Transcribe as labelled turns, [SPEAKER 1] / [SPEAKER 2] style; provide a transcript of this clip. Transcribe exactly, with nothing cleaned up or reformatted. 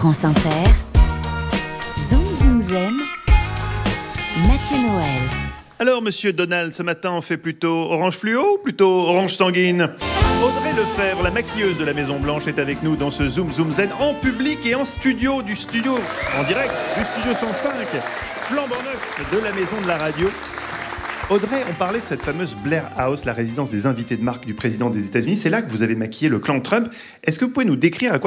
[SPEAKER 1] France Inter, Zoom Zoom Zen, Mathieu Noël.
[SPEAKER 2] Alors, monsieur Donald, ce matin, on fait plutôt orange fluo ou plutôt orange sanguine ? Audrey Lefebvre, la maquilleuse de la Maison Blanche, est avec nous dans ce Zoom Zoom Zen en public et en studio, du studio, en direct, du studio cent cinq, flambant neuf de la Maison de la Radio. Audrey, on parlait de cette fameuse Blair House, la résidence des invités de marque du président des États-Unis. C'est là que vous avez maquillé le clan Trump. Est-ce que vous pouvez nous décrire à quoi